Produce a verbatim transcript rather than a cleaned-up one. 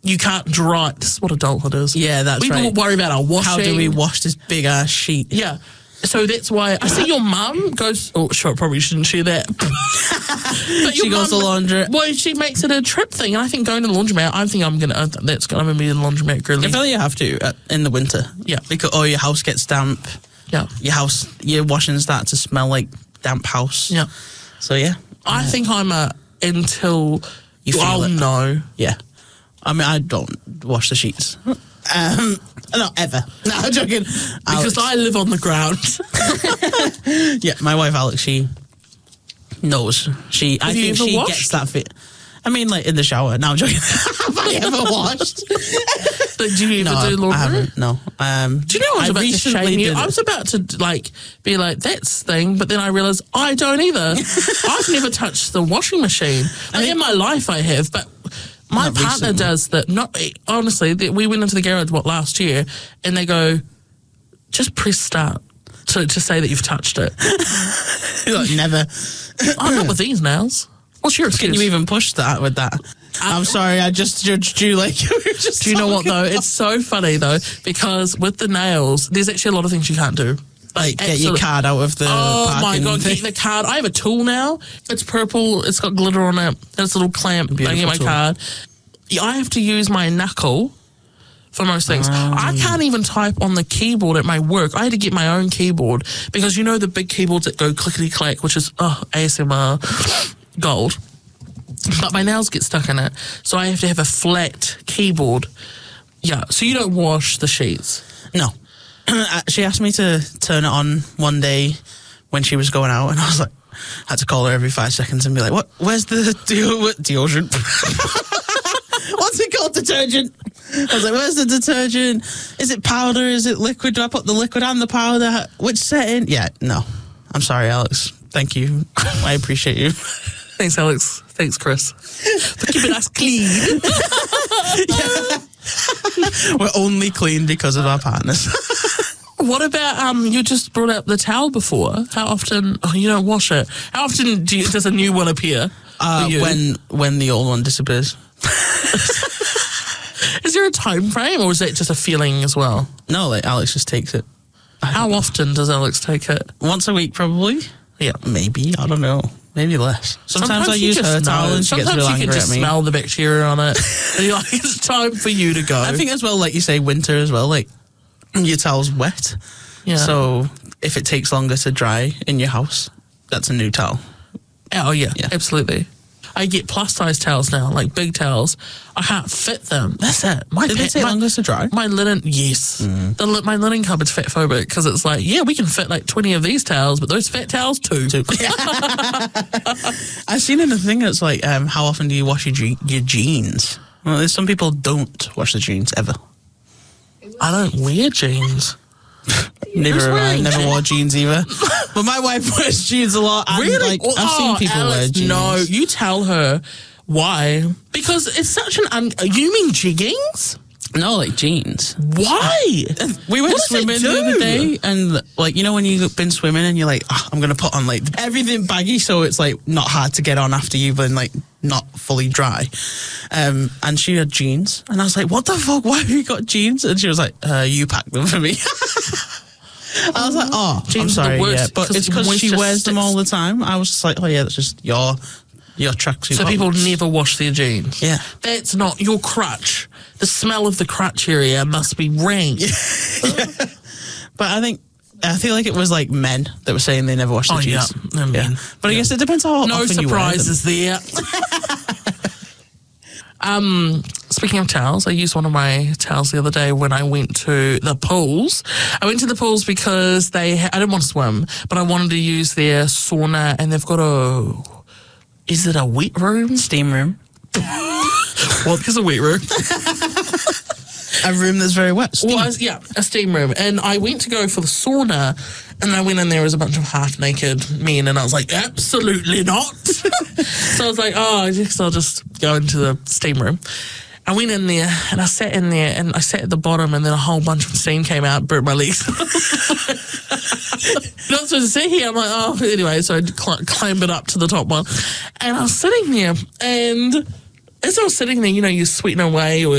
you can't dry. This is what adulthood is. Yeah, that's we right. We worry about our washing. How do we wash this big ass sheet? Yeah. So that's why I see your mum goes. Oh, sure, probably shouldn't share that. But She goes to the laundry. Well, she makes it a trip thing, and I think going to the laundromat. I think I'm gonna. Uh, that's gonna. I'm gonna be in the laundromat girly. I feel like you have to uh, in the winter. Yeah. Because oh, your house gets damp. Yeah. Your house, your washing starts to smell like damp house. Yeah. So yeah. I think I'm a until You feel I'll it. know. Yeah. I mean, I don't wash the sheets. Um, not ever. No, I'm joking. Because I live on the ground. Yeah, my wife Alex, she knows. She, I Have you think ever she washed? gets that fit. I mean, like in the shower. No, I'm joking. Have I ever washed? But do you ever no, do laundry? I haven't. No. Um, Do you know I was about to recently shame you? did I it. was about to like be like that's thing, but then I realised I don't either. I've never touched the washing machine. Like, in my life, I have, but my Not partner recently. does that. Not honestly, that we went into the garage what last year, and they go, just press start to to say that you've touched it. Like, never. I'm not with these nails. What's your excuse? Can you even push that with that? I'm sorry, I just judged you like you were just. Do you know what talking though? about- It's so funny though because with the nails, there's actually a lot of things you can't do. Like, get your absolute- card out of the. Oh my parking god, thing. get the card. I have a tool now. It's purple. It's got glitter on it. And it's a little clamp. I Beautiful get my tool. card. Yeah, I have to use my knuckle for most things. I can't even type on the keyboard at my work. I had to get my own keyboard because you know the big keyboards that go clickety clack, which is oh A S M R gold. But my nails get stuck in it, so I have to have a flat keyboard. Yeah, so you don't wash the sheets. No. She asked me to turn it on one day when she was going out, and I was like, I had to call her every five seconds and be like, "What? Where's the deo- deodorant? What's it called? Detergent?" I was like, "Where's the detergent? Is it powder? Is it liquid? Do I put the liquid and the powder? Which setting?" Yeah, no. I'm sorry, Alex. Thank you. I appreciate you. Thanks, Alex. Thanks, Chris. For keeping us clean. We're only clean because of our partners. What about um? You just brought up the towel before. How often? Oh, you don't wash it. How often do you, does a new one appear? Uh, for you? when when the old one disappears. Is there a time frame, or is that just a feeling as well? No, like Alex just takes it. How often does Alex take it? Once a week, probably. Yeah. Maybe. I don't know. Maybe less. Sometimes, I you use just her know. towel and she Sometimes gets real you angry can just at me. smell the bacteria on it. And you're like, it's time for you to go. I think as well, like you say, winter as well, like your towel's wet. Yeah. So if it takes longer to dry in your house, that's a new towel. Oh, yeah, Yeah. absolutely. I get plus size towels now, like big towels. I can't fit them. That's it. My Did they pa- take my- longer to dry? My linen, yes. The, li- my linen cupboard's fat phobic because it's like, yeah, we can fit like twenty of these towels, but those fat towels too. Too. I've seen in a thing that's like, um, how often do you wash your, je- your jeans? Well, there's some people don't wash the jeans ever. I don't wear jeans. Never Who's have I. wearing Never jeans? wore jeans either. But my wife wears jeans a lot. And Really? Like, I've seen Oh, people Alex, wear jeans. No, you tell her why. Because it's such an... Un- you mean jeggings? No, like jeans. Why? We went What does it swimming the do? other day, and like you know when you've been swimming and you're like, oh, I'm gonna put on like everything baggy, so it's like not hard to get on after you've been like not fully dry. Um, and she had jeans, and I was like, what the fuck? Why have you got jeans? And she was like, uh, you packed them for me. I was like, oh, Jeans I'm are the sorry, worst yeah, but 'cause it's because she moisture wears them sticks. all the time. I was just like, oh yeah, that's just your your tracksuit. So people bottoms. never wash their jeans? Yeah. That's not your crutch. The smell of the crutch area must be rank. But I think I feel like it was like men that were saying they never wash their Oh, yeah. jeans. I mean, But I guess it depends how No often you wear them. surprises there. um, speaking of towels, I used one of my towels the other day when I went to the pools. I went to the pools because they ha- I didn't want to swim, but I wanted to use their sauna, and they've got a... Is it a wet room? Steam room. What is a wet room? A room that's very wet. Steam. Well, I was- yeah, a steam room. And I went to go for the sauna, and I went in there as a bunch of half-naked men, and I was like, absolutely not. So I was like, oh, I guess I'll just go into the steam room. I went in there, and I sat in there, and I sat at the bottom, and then a whole bunch of steam came out and burnt my legs. Not supposed to sit here. I'm like, oh, anyway, so I cl- climbed it up to the top one. And I was sitting there, and as I was sitting there, you know, you're sweating away, or